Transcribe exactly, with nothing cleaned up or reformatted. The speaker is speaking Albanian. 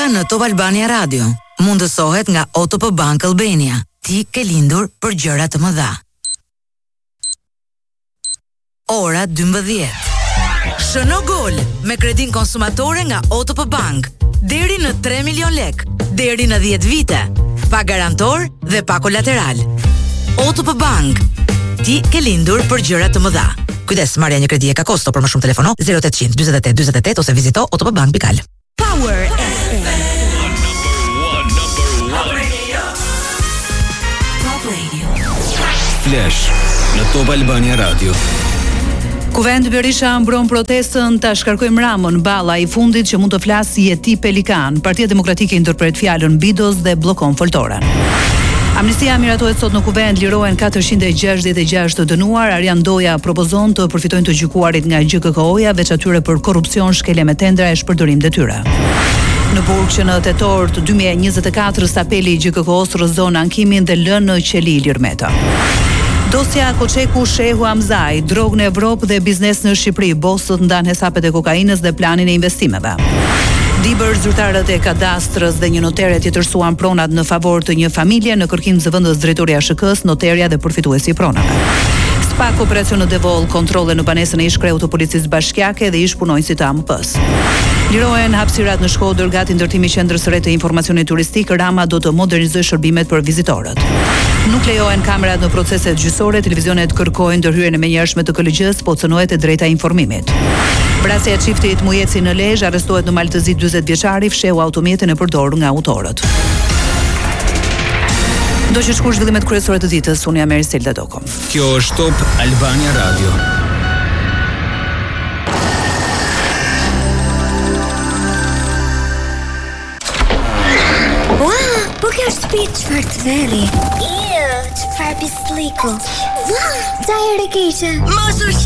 Ora në Top Albania Radio mundësohet nga O T P Bank Albania. Ti ke lindur për gjëra të mëdha. Ora dymbëdhjetë. Shëno gol me kredin konsumatore nga O T P Bank. Deri në tre milion lek, deri në dhjetë vite. Pa garantor dhe pa kolateral. O T P Bank. Ti ke lindur për gjëra të mëdha. Kujdes, marrja një kredi e ka kosto, për më shumë telefono zero ottanta dyzet e tetë dyzet e tetë ose vizito otpbank pikal. Power F M. Top Radio. Flash në Top Albania Radio. Kuvendi Berisha mbron protestën ta shkarkojmë Ramën, balla i fundit që mund të flasë Jeti Pelikan. Partia Demokratike i ndërpret fjalën Bidos dhe bllokon foltoren. Amnistia miratohet sot në Kuvend, lirohen katërqind e gjashtëdhjetë e gjashtë të dënuar. Arjan Doja propozon të përfitojnë të gjykuarit nga G K K O-ja, veç atyre për korrupsion, shkelje me tendra e shpërdorim detyre. Në burg që në tetor të dy mijë e njëzet e katër apeli i G K K O-s rrëzon ankimin dhe lënë në qeli Ilir Meta. Dosja Koçeku Shehu Hamzaj, drogë në Evropë dhe biznes në Shqipëri, bosët ndan hesapet e kokainës dhe planin e investimeve. Dibër, zyrtarët e kadastrës dhe një notere tjetërsuan pronat në favor të një familje në kërkim zëvendës drejtoria S H K-s, noterja dhe përfituesi i pronave. Spak operacion në Devol, kontrolle në banesën e ish kreu të policisë bashkiake dhe ish punonjësit të A M P-s. Lirohen hapësirat në Shkodër gati ndërtimi i qendrës së re të informacionit turistik. Rama do të modernizojë shërbimet për vizitorët. Nuk lejohen kamerat në proceset gjyqësore, televizionet kërkojnë ndërhyrjen e menjëhershme të K L G-s, po cënohet e drejta e informimit. Vrasja e çiftit Mujeci në Lezhë, arrestohet në Maltëzi dyzet vjeçari, fsheu automjetin e përdorur nga autorët. Do që shkur zhvillimet kryesore të ditës, unë jam Eriselda Doko. Kjo është Top Albania Radio. Wow, po kjo është shtëpi çfarë të veri. Iu, çfarë pisliku. Wow, ta e keqe. Mos u